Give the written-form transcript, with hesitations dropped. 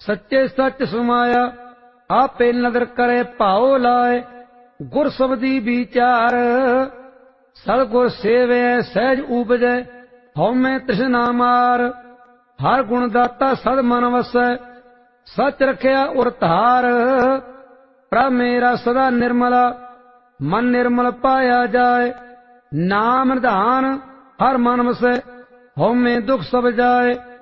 सच्चे सच समाया आपे नदर करे भाओ लाए। गुर सबदी विचार सतगुर सेवे सहज उपजै हौमै तृष्णा मार। हर गुण दाता सद मन वसै सच रखिया उर धार। प्रभ मेरा सदा निर्मला मन निर्मल पाया जाए। नाम निधान हर मन वसै हौमै दुख सब जाए।